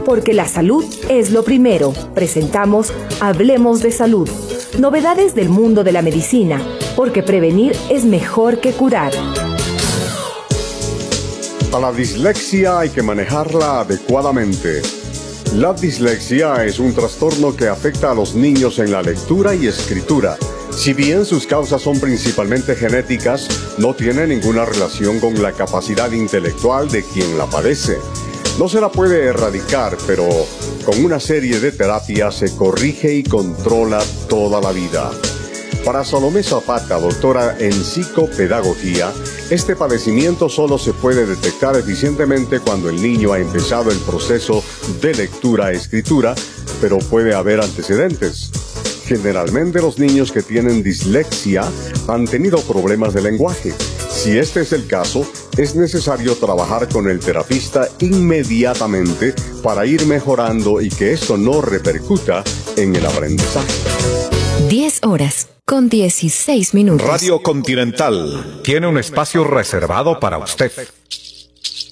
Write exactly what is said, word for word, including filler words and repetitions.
Porque la salud es lo primero. Presentamos Hablemos de Salud. Novedades del mundo de la medicina, porque prevenir es mejor que curar. A la dislexia hay que manejarla adecuadamente. La dislexia es un trastorno que afecta a los niños en la lectura y escritura. Si bien sus causas son principalmente genéticas, no tiene ninguna relación con la capacidad intelectual de quien la padece. No se la puede erradicar, pero con una serie de terapias se corrige y controla toda la vida. Para Salomé Zapata, doctora en psicopedagogía, este padecimiento solo se puede detectar eficientemente cuando el niño ha empezado el proceso de lectura-escritura, pero puede haber antecedentes. Generalmente los niños que tienen dislexia han tenido problemas de lenguaje. Si este es el caso, es necesario trabajar con el terapista inmediatamente para ir mejorando y que esto no repercuta en el aprendizaje. diez horas con dieciséis minutos. Radio Continental tiene un espacio reservado para usted.